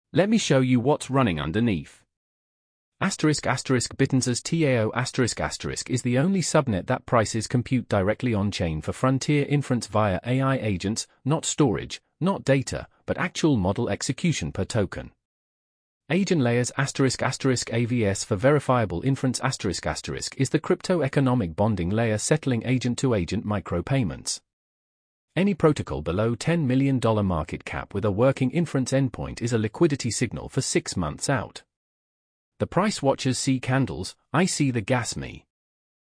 Let me show you what's running underneath. Bitens's TAO is the only subnet that prices compute directly on-chain for frontier inference via AI agents, not storage, not data, but actual model execution per token. AgentLayers **AVS for verifiable inference **is the crypto economic bonding layer settling agent-to-agent micropayments. Any protocol below $10 million market cap with a working inference endpoint is a liquidity signal for 6 months out. The price watchers see candles, I see the gas me.